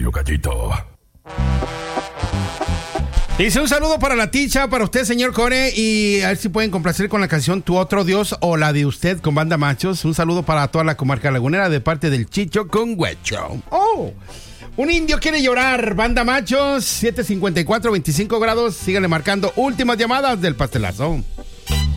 pequeño gallito. Dice un saludo para la Ticha, para usted, señor Core, y a ver si pueden complacer con la canción Tu Otro Dios o la de usted con Banda Machos. Un saludo para toda la comarca lagunera de parte del Chicho con Huecho. ¡Oh! Un indio quiere llorar. Banda Machos, 754, 25 grados. Síganle marcando. Últimas llamadas del pastelazo.